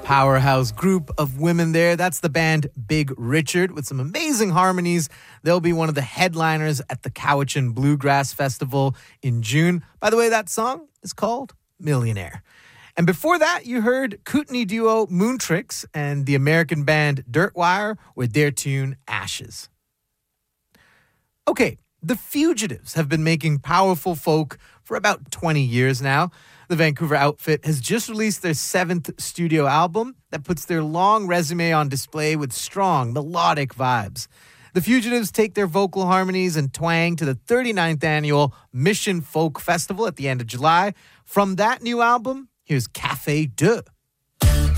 Powerhouse group of women there. That's the band Big Richard with some amazing harmonies. They'll be one of the headliners at the Cowichan Bluegrass Festival in June. By the way, that song is called Millionaire. And before that, you heard Kootenai duo Moontricks and the American band Dirtwire with their tune Ashes. Okay, the Fugitives have been making powerful folk for about 20 years now. The Vancouver outfit has just released their 7th studio album that puts their long resume on display with strong, melodic vibes. The Fugitives take their vocal harmonies and twang to the 39th annual Mission Folk Festival at the end of July. From that new album, here's Café 2.